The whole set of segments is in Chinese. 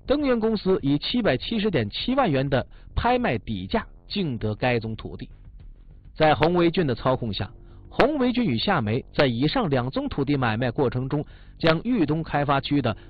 登源公司以770.7万元的拍卖底价竞得该宗土地。在洪维俊的操控下，洪维俊与夏梅在以上2宗土地买卖过程中，将豫东开发区的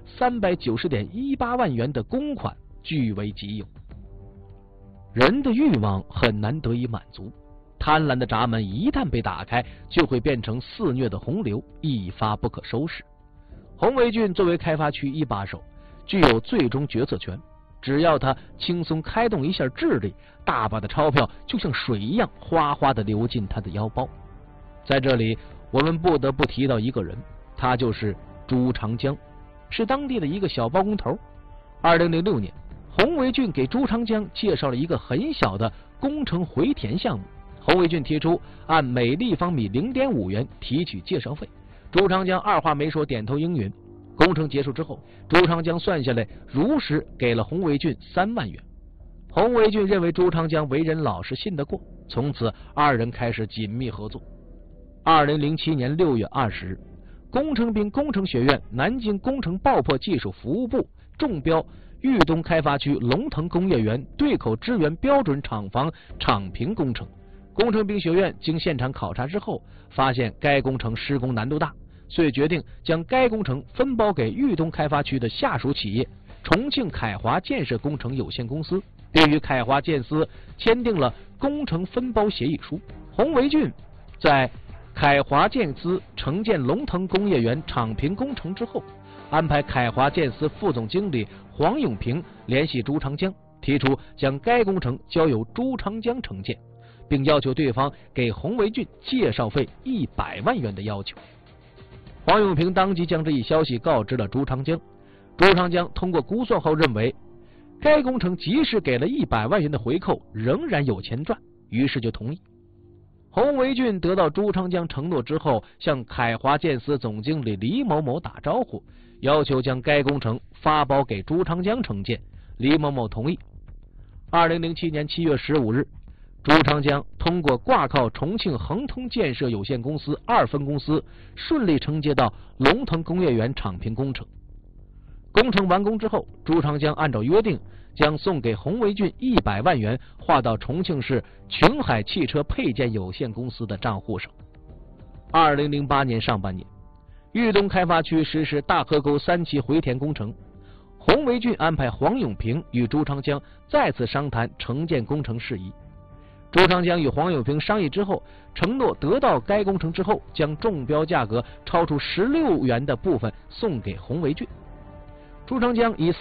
390.18万元的公款据为己有。人的欲望很难得以满足，贪婪的闸门一旦被打开，就会变成肆虐的洪流，一发不可收拾。洪维俊作为开发区一把手，具有最终决策权，只要他轻松开动一下智力，大把的钞票就像水一样哗哗的流进他的腰包。在这里我们不得不提到一个人，他就是朱长江，是当地的一个小包工头。2006年，洪维俊给朱长江介绍了一个很小的工程回填项目，洪维俊提出按每立方米0.5元提取介绍费，朱长江二话没说点头应允。工程结束之后，朱长江算下来如实给了洪维俊3万元。洪维俊认为朱长江为人老实，信得过，从此二人开始紧密合作。2007年6月20日，工程兵工程学院南京工程爆破技术服务部中标豫东开发区龙腾工业园对口支援标准厂房厂评工程。工程兵学院经现场考察之后，发现该工程施工难度大，遂决定将该工程分包给豫东开发区的下属企业重庆凯华建设工程有限公司，并与凯华建司签订了工程分包协议书。洪维俊在凯华建司承建龙腾工业园厂评工程之后，安排凯华建司副总经理黄永平联系朱长江，提出将该工程交由朱长江承建，并要求对方给洪维俊介绍费100万元的要求。黄永平当即将这一消息告知了朱长江，朱长江通过估算后认为，该工程即使给了100万元的回扣，仍然有钱赚，于是就同意。洪维俊得到朱长江承诺之后，向凯华建司总经理李某某打招呼，要求将该工程发包给朱长江承建，李某某同意。2007年7月15日，朱长江通过挂靠重庆恒通建设有限公司2分公司，顺利承接到龙腾工业园厂评工程。工程完工之后，朱长江按照约定将送给洪维俊100万元划到重庆市琼海汽车配件有限公司的账户上。2008年上半年，豫东开发区实施大河沟3期回填工程，洪维俊安排黄永平与朱长江再次商谈承建工程事宜。朱长江与黄永平商议之后，承诺得到该工程之后，将中标价格超出16元的部分送给洪维俊。朱长江以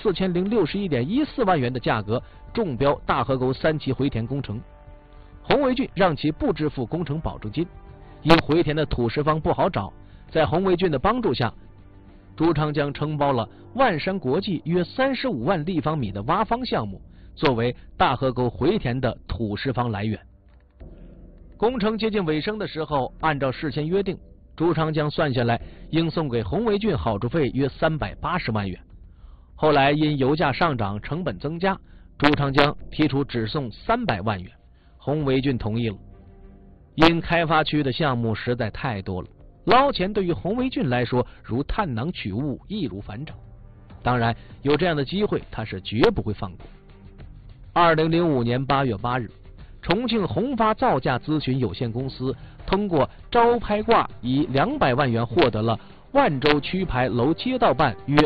4061.14万元的价格中标大河沟3期回填工程，洪维俊让其不支付工程保证金。因回填的土石方不好找，在洪维俊的帮助下，朱长江承包了万山国际约35万立方米的挖方项目，作为大河沟回填的土石方来源。工程接近尾声的时候，按照事先约定，朱长江算下来应送给洪维俊好处费约380万元。后来因油价上涨，成本增加，朱长江提出只送300万元，洪维俊同意了。因开发区的项目实在太多了，捞钱对于洪维俊来说如探囊取物，易如反掌。当然，有这样的机会，他是绝不会放过。2005年8月8日，重庆宏发造价咨询有限公司通过招拍挂，以200万元获得了万州区牌楼街道办约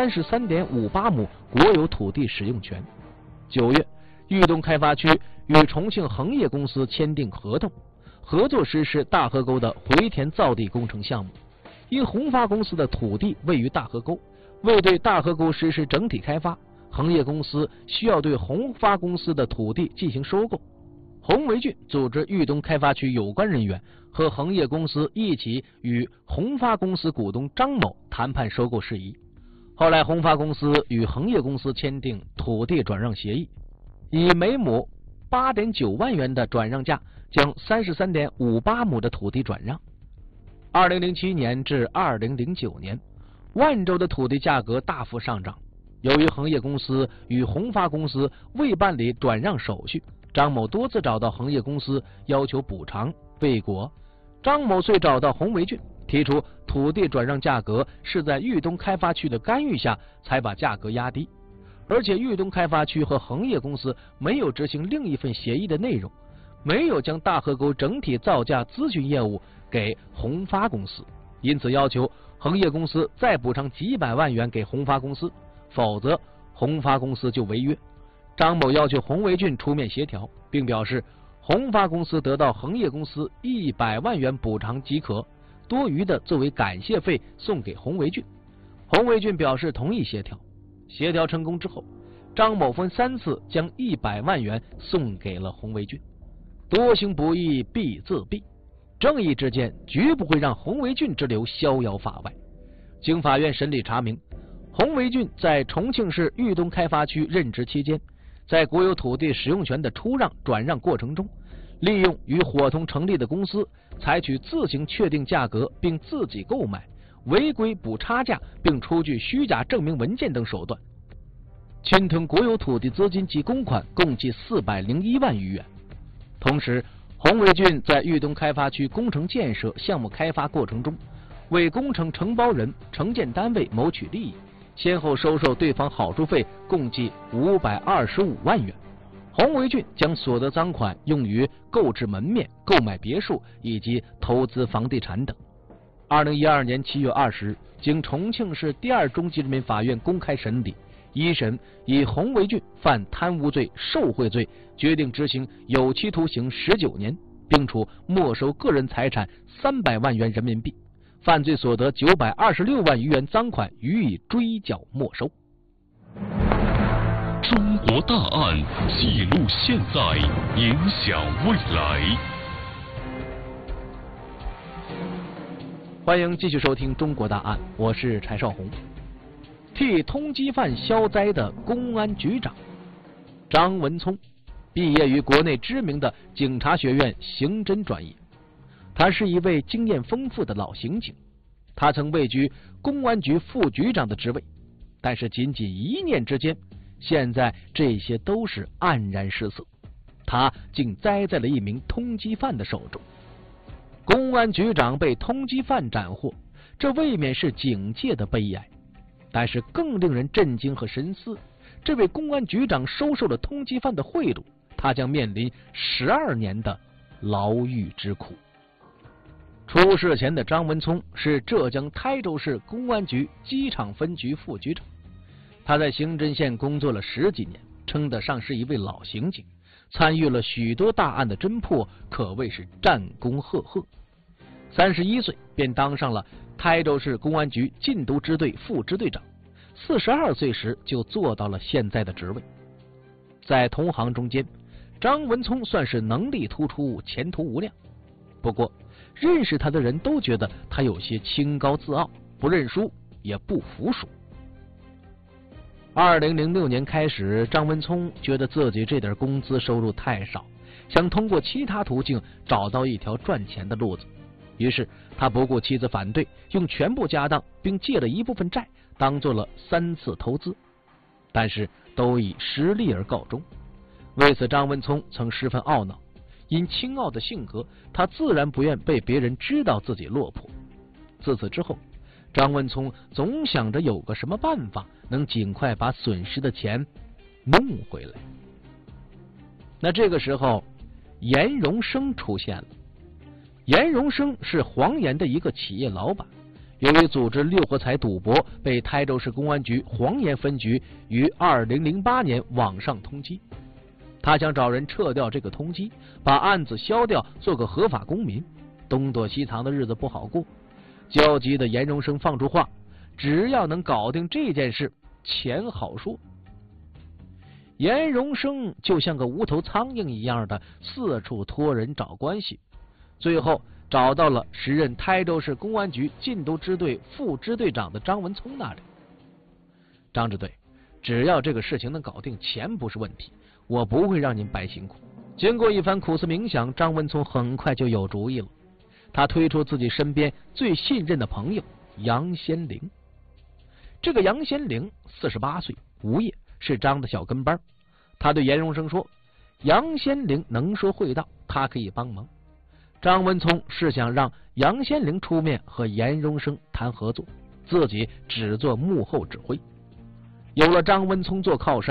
33.58亩国有土地使用权。9月，豫东开发区与重庆恒业公司签订合同，合作实施大河沟的回填造地工程项目。因宏发公司的土地位于大河沟，为对大河沟实施整体开发，恒业公司需要对宏发公司的土地进行收购。洪维俊组织豫东开发区有关人员和恒业公司一起与宏发公司股东张某谈判收购事宜。后来宏发公司与恒业公司签订土地转让协议，以每亩8.9万元的转让价将33.58亩的土地转让。2007年至2009年，万州的土地价格大幅上涨，由于恒业公司与宏发公司未办理转让手续，张某多次找到恒业公司要求补偿，未果。张某遂找到洪维俊，提出土地转让价格是在豫东开发区的干预下才把价格压低。 而且豫东开发区和恒业公司没有执行另一份协议的内容，没有将大河沟整体造价咨询业务给宏发公司，因此要求恒业公司再补偿几百万元给宏发公司，否则宏发公司就违约。张某要求洪维俊出面协调，并表示宏发公司得到恒业公司100万元补偿即可，多余的作为感谢费送给洪维俊。洪维俊表示同意协调。协调成功之后，张某分3次将100万元送给了洪维俊。多行不义必自毙，正义之剑绝不会让洪维俊之流逍遥法外。经法院审理查明，洪维俊在重庆市豫东开发区任职期间，在国有土地使用权的出让转让过程中，利用与伙同成立的公司采取自行确定价格并自己购买、违规补差价并出具虚假证明文件等手段，侵吞国有土地资金及公款共计401万余元。同时，洪维俊在豫东开发区工程建设项目开发过程中，为工程承包人、承建单位谋取利益，先后收受对方好处费共计525万元。洪维俊将所得赃款用于购置门面、购买别墅以及投资房地产等。2012年7月20日，经重庆市第2中级人民法院公开审理，一审以洪维俊犯贪污罪、受贿罪，决定执行有期徒刑19年，并处没收个人财产300万元人民币，犯罪所得926万余元赃款予以追缴没收。 中国大案记录现在，影响未来。 欢迎继续收听《中国大案》，我是柴少红。替通缉犯消灾的公安局长张文聪，毕业于国内知名的警察学院刑侦专业。他是一位经验丰富的老刑警，他曾位居公安局副局长的职位，但是仅仅1念之间，现在这些都是黯然失色，他竟栽在了一名通缉犯的手中。公安局长被通缉犯斩获，这未免是警界的悲哀。但是更令人震惊和深思，这位公安局长收受了通缉犯的贿赂，他将面临12年的牢狱之苦。出事前的张文聪是浙江台州市公安局机场分局副局长，他在刑侦线工作了10几年，称得上是一位老刑警，参与了许多大案的侦破，可谓是战功赫赫。31岁便当上了台州市公安局禁毒支队副支队长，42岁时就做到了现在的职位。在同行中间，张文聪算是能力突出、前途无量。不过，认识他的人都觉得他有些清高自傲，不认输，也不服输。2006年开始，张文聪觉得自己这点工资收入太少，想通过其他途径找到一条赚钱的路子。于是他不顾妻子反对，用全部家当并借了一部分债，当做了3次投资，但是都以失利而告终。为此，张文聪曾十分懊恼，因清傲的性格，他自然不愿被别人知道自己落魄。自此之后，张文聪总想着有个什么办法能尽快把损失的钱弄回来。那这个时候，严荣生出现了。严荣生是黄岩的一个企业老板，由于组织6合彩赌博，被台州市公安局黄岩分局于2008年网上通缉。他想找人撤掉这个通缉，把案子消掉，做个合法公民。东躲西藏的日子不好过，焦急的严荣生放出话，只要能搞定这件事，钱好说。严荣生就像个无头苍蝇一样的四处托人找关系，最后找到了时任台州市公安局禁毒支队副支队长的张文聪那里。张支队，只要这个事情能搞定，钱不是问题，我不会让您白辛苦。经过一番苦思冥想，张文聪很快就有主意了。他推出自己身边最信任的朋友杨先龄。这个杨先龄48岁，无业，是张的小跟班。他对严荣生说，杨先龄能说会道，他可以帮忙。张文聪是想让杨先龄出面和严荣生谈合作，自己只做幕后指挥。 有了张文聪做靠山，